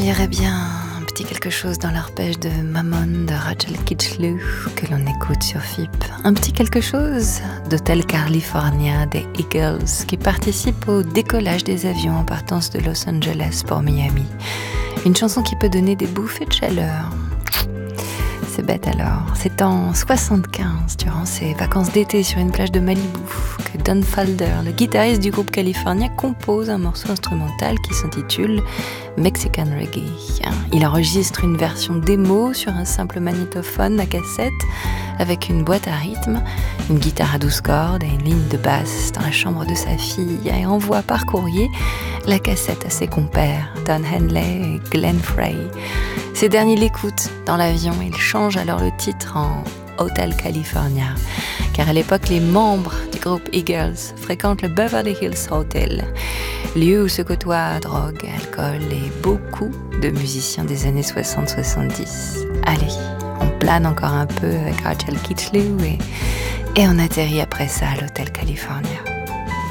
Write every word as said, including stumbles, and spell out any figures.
y aurait bien un petit quelque chose dans l'arpège de Mammon de Rachel Kitchlew que l'on écoute sur F I P. Un petit quelque chose d'Hotel California des Eagles qui participe au décollage des avions en partance de Los Angeles pour Miami. Une chanson qui peut donner des bouffées de chaleur. C'est bête alors. C'est en soixante-quinze, durant ses vacances d'été sur une plage de Malibu, que Don Felder, le guitariste du groupe California, compose un morceau instrumental qui s'intitule Mexican Reggae. Il enregistre une version démo sur un simple magnétophone à cassette avec une boîte à rythme, une guitare à douze cordes et une ligne de basse dans la chambre de sa fille et envoie par courrier la cassette à ses compères, Don Henley et Glenn Frey. Ces derniers l'écoutent dans l'avion et ils changent alors le titre en Hotel California, car à l'époque, les membres du groupe Eagles fréquentent le Beverly Hills Hotel, lieu où se côtoient drogue, alcool et beaucoup de musiciens des années soixante soixante-dix. Allez, on plane encore un peu avec Rachel Kitchlew et, et on atterrit après ça à l'Hotel California.